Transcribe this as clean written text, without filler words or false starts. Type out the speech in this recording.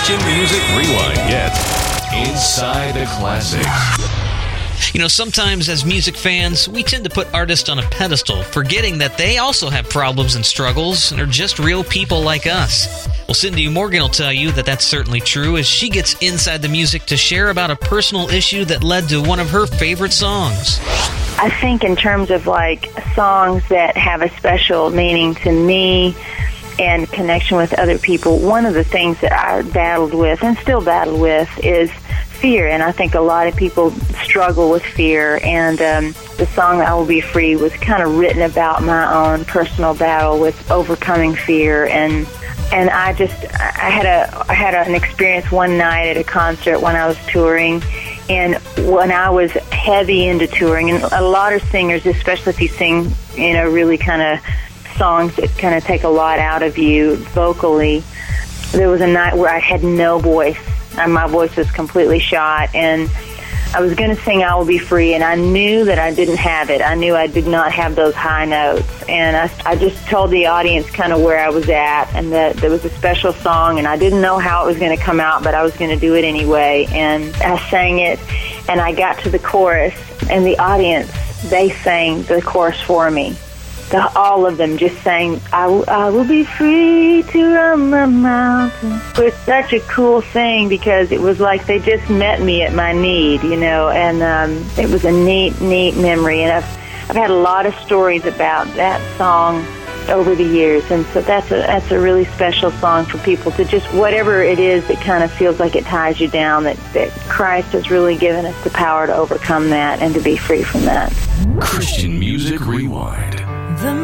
Christian Music Rewind gets Inside the Classics. You know, sometimes as music fans, we tend to put artists on a pedestal, forgetting that they also have problems and struggles and are just real people like us. Well, Cindy Morgan will tell you that that's certainly true as she gets inside the music to share about a personal issue that led to one of her favorite songs. I think in terms of like songs that have a special meaning to me and connection with other people, one of the things that I battled with and still battle with is fear, and I think a lot of people struggle with fear, and the song "I Will Be Free" was kind of written about my own personal battle with overcoming fear, and I had an experience one night at a concert when I was touring, and when I was heavy into touring, and a lot of singers, especially if you sing, you know, really kind of songs that kind of take a lot out of you vocally, there was a night where I had no voice. And my voice was completely shot, and I was going to sing "I Will Be Free," and I knew that I didn't have it. I knew I did not have those high notes, and I just told the audience kind of where I was at, and that there was a special song, and I didn't know how it was going to come out, but I was going to do it anyway, and I sang it, and I got to the chorus, and the audience, they sang the chorus for me. All of them just sang, I will be free to run the mountain. It was such a cool thing because it was like they just met me at my need, you know, and it was a neat memory. And I've had a lot of stories about that song over the years, and so that's a really special song for people to just, whatever it is that kind of feels like it ties you down, that Christ has really given us the power to overcome that and to be free from that. Christian Music Rewind.